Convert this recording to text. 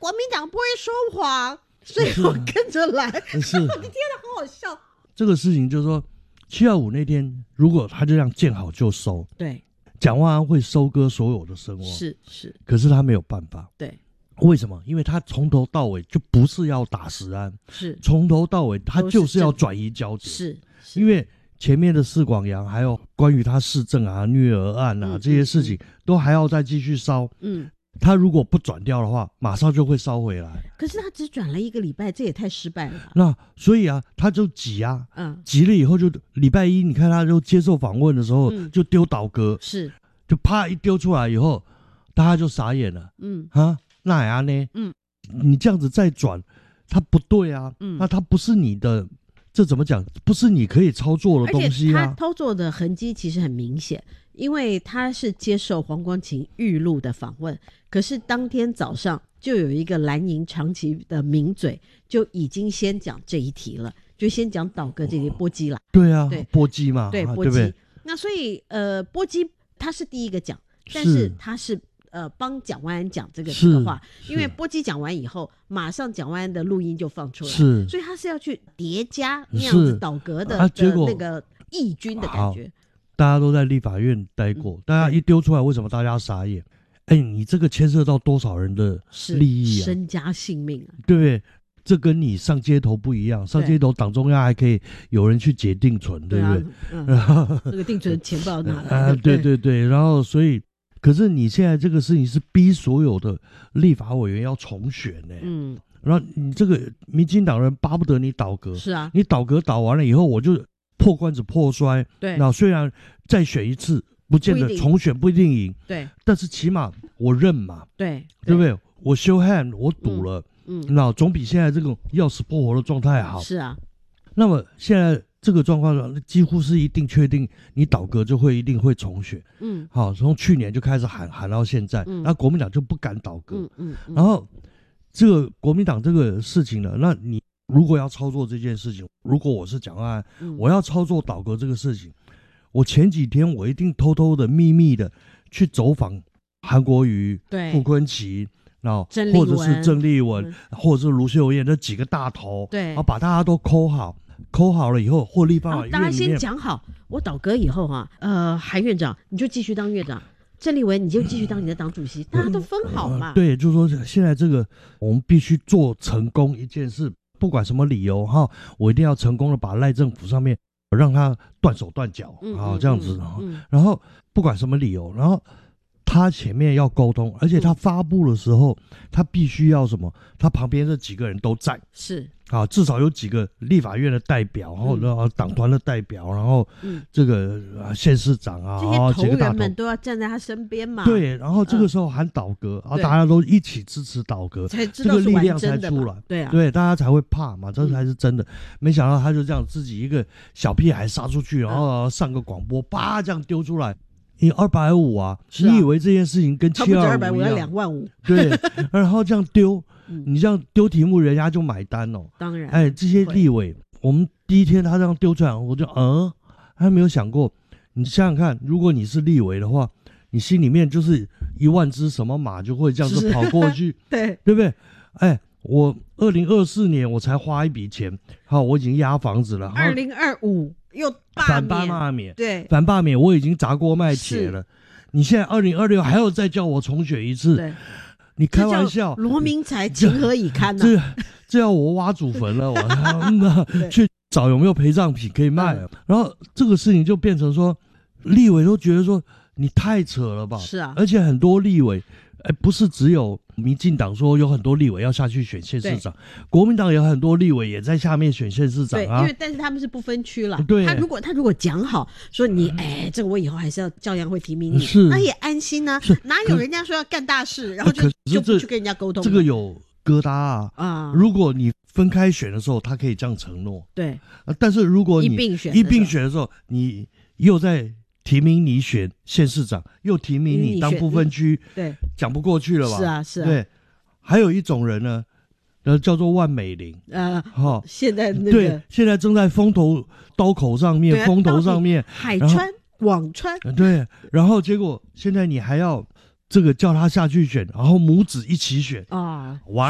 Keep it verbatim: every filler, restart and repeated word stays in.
国民党不会说谎，所以我跟着来。 是， 我的天哪，好好笑。 这个事情就是说，七二五那天，如果他就这样见好就收， 对， 蒋万安会收割所有的声望， 是是， 可是他没有办法。 对， 为什么？因为他从头到尾就不是要打石安， 是从头到尾他就是要转移焦点， 是，是因为前面的四广阳还有关于他市政啊、虐儿案啊、嗯、这些事情、嗯、都还要再继续烧。嗯，他如果不转掉的话，马上就会烧回来。 可是他只转了一个礼拜，这也太失败了吧？ 那所以啊，他就急啊， 嗯， 急了以后就礼拜一，你看他就接受访问的时候、嗯、就丢倒戈， 是， 就啪一丢出来以后，大家就傻眼了。嗯，啊，那样呢？嗯，你这样子再转，他不对啊。嗯，那他不是你的。这怎么讲？不是你可以操作的东西啊！ 而且他操作的痕迹其实很明显，因为他是接受黄光芹预录的访问，可是当天早上就有一个蓝营长期的名嘴就已经先讲这一题了，就先讲倒戈这些波基了。 对啊，对波基嘛， 对波基、啊。那所以呃，波基他是第一个讲，但是他是。呃，帮蒋万安讲这个这个话，因为波基讲完以后，马上蒋万安的录音就放出来， 是， 所以他是要去叠加那样子倒戈的、啊、的那个义军的感觉。 大家都在立法院待过，嗯、大家一丢出来，为什么大家傻眼？哎，你这个牵涉到多少人的利益啊？ 身家性命啊， 对不对？这跟你上街头不一样，上街头党中央还可以有人去解定存，对不对？ 嗯、然后这个定存钱不知道哪来啊？对对对，然后所以。可是你现在这个事情是逼所有的立法委员要重选呢、欸，嗯，然后你这个民进党人巴不得你倒戈， 是啊， 你倒戈倒完了以后，我就破罐子破摔， 对， 那虽然再选一次，不见得重选不一定赢， 对， 但是起码我认嘛， 对， 对不对？我 show hand， 我赌了，嗯，嗯那总比现在这种要死不活的状态好， 是啊， 那么现在。这个状况几乎是一定确定，你倒戈就会一定会重选。嗯，好，从去年就开始喊喊到现在，嗯、那国民党就不敢倒戈。嗯 嗯, 嗯，然后这个国民党这个事情呢，那你如果要操作这件事情，如果我是蒋万安、嗯，我要操作倒戈这个事情，我前几天我一定偷偷的、秘密的去走访韩国瑜、傅崐萁。然后或者是郑丽文、嗯，或者是卢秀燕这几个大头， 对， 然后把大家都抠好。抠好了以后，或立法委员大家先讲好，我倒戈以后啊，呃，韩院长你就继续当院长，郑丽文你就继续当你的党主席，大家都分好嘛。 呃、对，就是说现在这个我们必须做成功一件事，不管什么理由哈，我一定要成功的把赖政府上面让他断手断脚啊、嗯哦，这样子、嗯嗯。然后不管什么理由，然后他前面要沟通，而且他发布的时候，嗯、他必须要什么？他旁边这几个人都在， 是。 啊，至少有几个立法院的代表，然后然后党团的代表，然后这个县市长啊， 这些头人们都要站在他身边嘛。 对，然后这个时候喊倒戈，然后大家都一起支持倒戈，这个力量才出来。 对啊， 对，大家才会怕嘛，这才是真的。没想到他就这样自己一个小屁孩杀出去，然后上个广播，叭这样丢出来。你二百五啊，你以为这件事情跟七二五一样？他不止二百五， 要两万五。 对，然后这样丢。你这样丢题目，人家就买单哦。 当然， 哎，这些立委，我们第一天他这样丢出来，我就嗯，还没有想过。你想想看，如果你是立委的话，你心里面就是一万只什么马就会这样子跑过去， 对， 对不对？哎，我二零二四年我才花一笔钱，好，我已经押房子了。 二零二五又罢免反罢免， 对， 反罢免我已经砸锅卖铁了。你现在二零二六还要再叫我重选一次？ 对。 你开玩笑， 罗明才情何以堪呢、 啊？这这要我挖祖坟了，我去找有没有陪葬品可以卖、啊。然后这个事情就变成说，立委都觉得说你太扯了吧？ 是啊， 而且很多立委，哎，不是只有民进党说有很多立委要下去选县市长，国民党有很多立委也在下面选县市长啊。 对，因为但是他们是不分区了。 对， 他如果他如果讲好说你，哎，这个我以后还是要照样会提名你， 是那也安心啊。哪有人家说要干大事，然后就就不去跟人家沟通？ 这个有疙瘩啊啊！如果你分开选的时候，他可以这样承诺。 对， 但是如果你一并选一并选的时候，你又在提名你选县市长，又提名你当不分区， 对， 讲不过去了吧？ 是啊，是啊。 对，还有一种人呢，呃，叫做万美玲， 呃，好、哦，现在那个对，现在正在风头刀口上面，啊、风头上面， 海川、网川， 对，然后结果现在你还要这个叫他下去选，然后母子一起选啊，完。